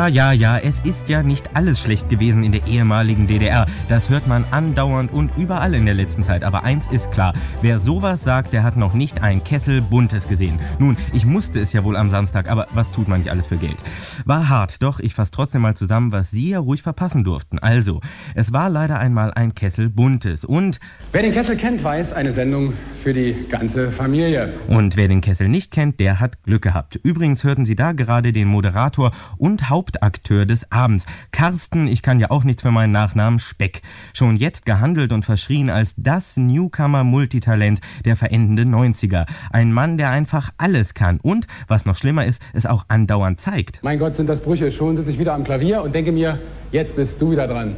Ja, es ist ja nicht alles schlecht gewesen in der ehemaligen DDR. Das hört man andauernd und überall in der letzten Zeit. Aber eins ist klar, wer sowas sagt, der hat noch nicht ein Kessel Buntes gesehen. Nun, ich musste es ja wohl am Samstag, aber was tut man nicht alles für Geld? War hart, doch ich fasse trotzdem mal zusammen, was Sie ja ruhig verpassen durften. Also, es war leider einmal ein Kessel Buntes und... Wer den Kessel kennt, weiß, eine Sendung für die ganze Familie. Und wer den Kessel nicht kennt, der hat Glück gehabt. Übrigens hörten Sie da gerade den Moderator und Hauptakteur des Abends, Carsten, ich kann ja auch nichts für meinen Nachnamen, Speck. Schon jetzt gehandelt und verschrien als das Newcomer-Multitalent der verendenden 90er. Ein Mann, der einfach alles kann und, was noch schlimmer ist, es auch andauernd zeigt. Mein Gott, sind das Brüche. Schon sitze ich wieder am Klavier und denke mir, jetzt bist du wieder dran.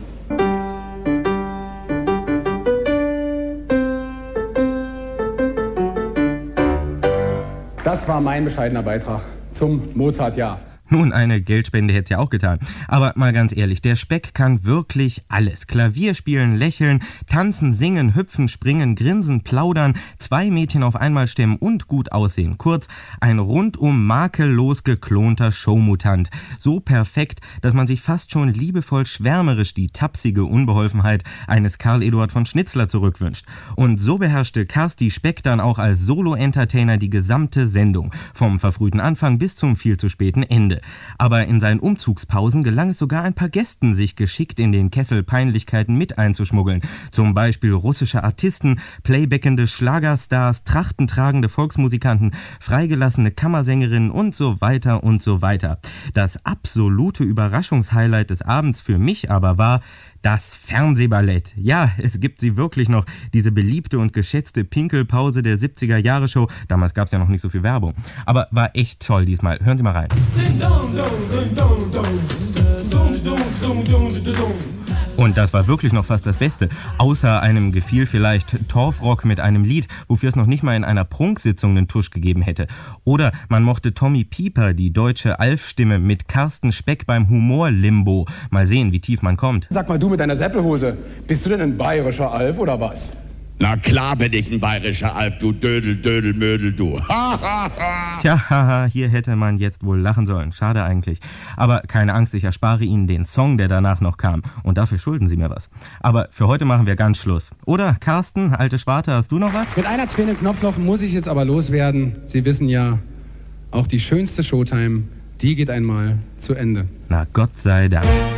Das war mein bescheidener Beitrag zum Mozart-Jahr. Nun, eine Geldspende hätte es ja auch getan. Aber mal ganz ehrlich, der Speck kann wirklich alles. Klavier spielen, lächeln, tanzen, singen, hüpfen, springen, grinsen, plaudern, 2 Mädchen auf einmal stemmen und gut aussehen. Kurz, ein rundum makellos geklonter Showmutant. So perfekt, dass man sich fast schon liebevoll schwärmerisch die tapsige Unbeholfenheit eines Karl Eduard von Schnitzler zurückwünscht. Und so beherrschte Carsti Speck dann auch als Solo-Entertainer die gesamte Sendung. Vom verfrühten Anfang bis zum viel zu späten Ende. Aber in seinen Umzugspausen gelang es sogar ein paar Gästen, sich geschickt in den Kessel Peinlichkeiten mit einzuschmuggeln. Zum Beispiel russische Artisten, playbackende Schlagerstars, trachtentragende Volksmusikanten, freigelassene Kammersängerinnen und so weiter und so weiter. Das absolute Überraschungshighlight des Abends für mich aber war das Fernsehballett. Ja, es gibt sie wirklich noch, diese beliebte und geschätzte Pinkelpause der 70er-Jahre-Show. Damals gab es ja noch nicht so viel Werbung. Aber war echt toll diesmal. Hören Sie mal rein. Und das war wirklich noch fast das Beste. Außer einem gefiel vielleicht Torfrock mit einem Lied, wofür es noch nicht mal in einer Prunksitzung einen Tusch gegeben hätte. Oder man mochte Tommy Pieper, die deutsche Alf-Stimme, mit Carsten Speck beim Humor-Limbo. Mal sehen, wie tief man kommt. Sag mal, du mit deiner Seppelhose, bist du denn ein bayerischer Alf oder was? Na klar bin ich ein bayerischer Alf, du Dödel, Dödel, Mödel, du. Tja, haha, hier hätte man jetzt wohl lachen sollen. Schade eigentlich. Aber keine Angst, ich erspare Ihnen den Song, der danach noch kam. Und dafür schulden Sie mir was. Aber für heute machen wir ganz Schluss. Oder, Carsten, alte Schwarte, hast du noch was? Mit einer Träne im Knopfloch muss ich jetzt aber loswerden. Sie wissen ja, auch die schönste Showtime, die geht einmal zu Ende. Na Gott sei Dank.